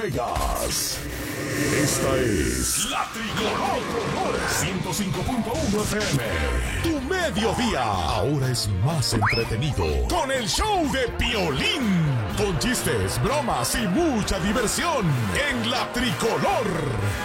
Vegas. Esta es La Tricolor 105.1 FM. Tu mediodía ahora es más entretenido con el show de Piolín. Con chistes, bromas y mucha diversión en La Tricolor.